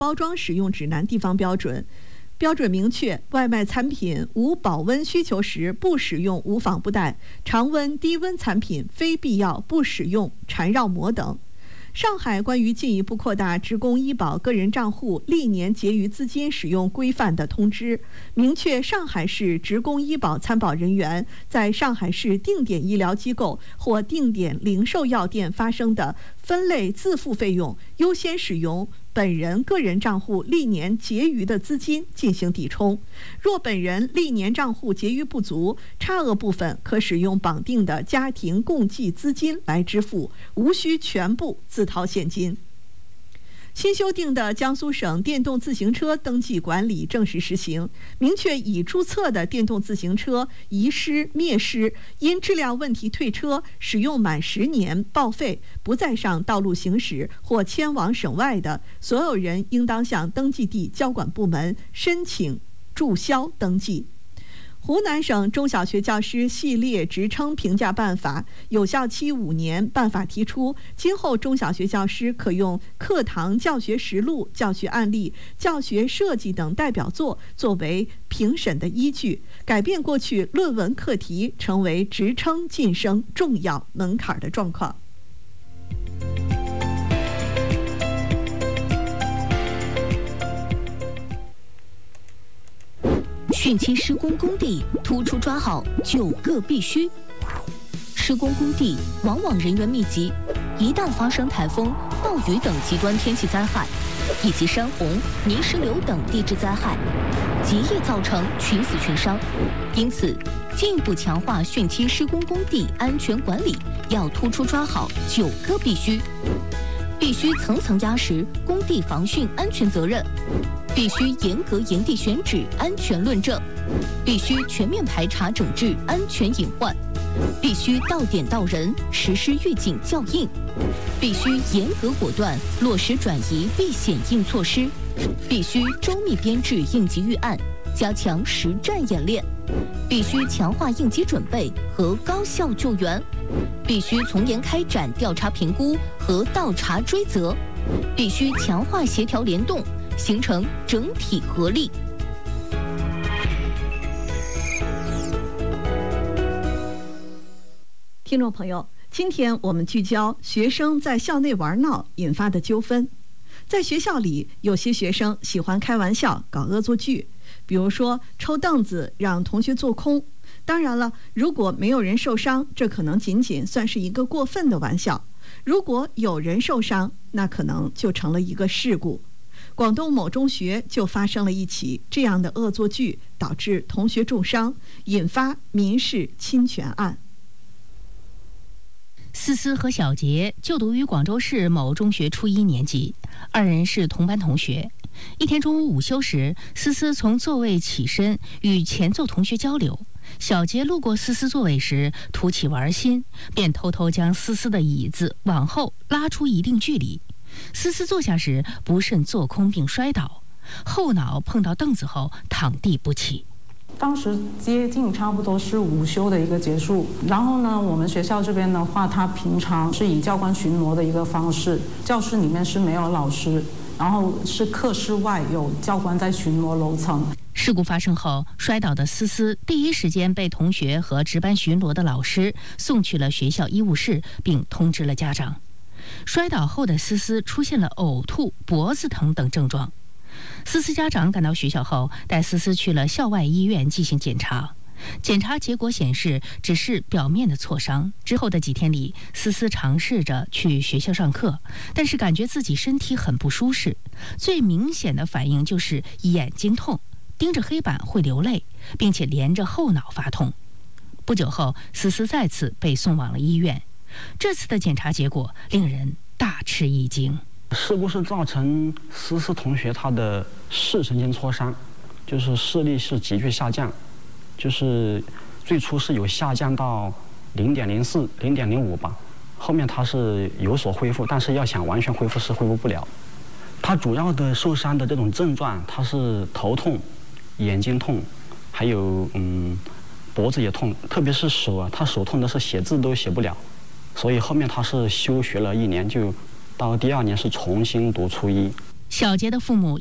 包装使用指南地方标准。标准明确，外卖产品无保温需求时不使用无纺布袋，常温、低温产品非必要不使用缠绕膜等。上海关于进一步扩大职工医保个人账户历年结余资金使用规范的通知，明确上海市职工医保参保人员在上海市定点医疗机构或定点零售药店发生的分类自付费用，优先使用本人个人账户历年结余的资金进行抵充。若本人历年账户结余不足，差额部分可使用绑定的家庭共计资金来支付，无需全部自掏现金。新修订的江苏省电动自行车登记管理正式实行，明确已注册的电动自行车遗失、灭失、因质量问题退车、使用满10年报废、不再上道路行驶或迁往省外的所有人，应当向登记地交管部门申请注销登记。湖南省中小学教师系列职称评价办法有效期5年，办法提出，今后中小学教师可用课堂教学实录、教学案例、教学设计等代表作作为评审的依据，改变过去论文课题成为职称晋升重要门槛的状况。 汛期施工工地突出抓好9个必须。施工工地往往人员密集，一旦发生台风、暴雨等极端天气灾害，以及山洪、泥石流等地质灾害，极易造成群死群伤。因此，进一步强化汛期施工工地安全管理，要突出抓好9个必须。必须层层压实工地防汛安全责任，必须严格严地选址安全论证，必须全面排查整治安全隐患，必须到点到人实施预警校应，必须严格果断落实转移避险应措施，必须周密编制应急预案，加强实战演练，必须强化应急准备和高效救援，必须从严开展调查评估和倒查追责，必须强化协调联动，形成整体合力。 听众朋友，今天我们聚焦学生在校内玩闹引发的纠纷。在学校里，有些学生喜欢开玩笑、搞恶作剧，比如说抽凳子让同学坐空。当然了，如果没有人受伤，这可能仅仅算是一个过分的玩笑；如果有人受伤，那可能就成了一个事故。广东某中学就发生了一起这样的恶作剧，导致同学重伤，引发民事侵权案。 思思和小杰就读于广州市某中学初1年级，二人是同班同学。一天中午午休时，思思从座位起身与前座同学交流。小杰路过思思座位时，突起玩心，便偷偷将思思的椅子往后拉出一定距离。思思坐下时不慎坐空并摔倒，后脑碰到凳子后躺地不起。 当时接近差不多是午休的一个结束，然后呢，我们学校这边的话，它平常是以教官巡逻的一个方式，教室里面是没有老师，然后是课室外有教官在巡逻楼层。 事故发生后，摔倒的思思第一时间被同学和值班巡逻的老师送去了学校医务室，并通知了家长。摔倒后的思思出现了呕吐、脖子疼等症状。思思家长赶到学校后，带思思去了校外医院进行检查。检查结果显示，只是表面的挫伤。之后的几天里，思思尝试着去学校上课，但是感觉自己身体很不舒适。最明显的反应就是眼睛痛，盯着黑板会流泪，并且连着后脑发痛。不久后，思思再次被送往了医院。这次的检查结果令人大吃一惊。 事故是造成思思同学他的视神经挫伤，就是视力是急剧下降，就是最初是有下降到0.04、0.05吧，后面他是有所恢复，但是要想完全恢复是恢复不了。他主要的受伤的这种症状，他是头痛、眼睛痛，还有脖子也痛，特别是手啊，他手痛的是写字都写不了，所以后面他是休学了1年，就到第2年是重新读初一。 小杰的父母